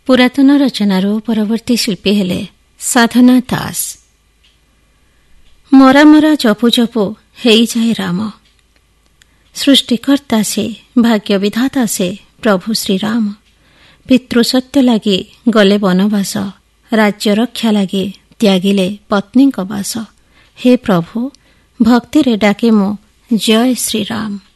ପୁରାତନ ରଚନାରୁ ପରବର୍ତ୍ତୀ ଶିଳ୍ପୀ ହେଲେ ସାଧନା ଦାସ। ମରା ମରା ଜପୁ ଜପୁ ହେଇଯାଏ ରାମ। ସୃଷ୍ଟିକର୍ତ୍ତା ସେ, ଭାଗ୍ୟ ବିଧାତା ସେ, ପ୍ରଭୁ ଶ୍ରୀରାମ। ପିତୃସତ୍ୟ ଲାଗି ଗଲେ ବନବାସ, ରାଜ୍ୟ ରକ୍ଷା ଲାଗି ତ୍ୟାଗିଲେ ପତ୍ନୀଙ୍କ ବାସ। ହେ ପ୍ରଭୁ, ଭକ୍ତିରେ ଡାକେ ମୁଁ ଜୟ ଶ୍ରୀରାମ।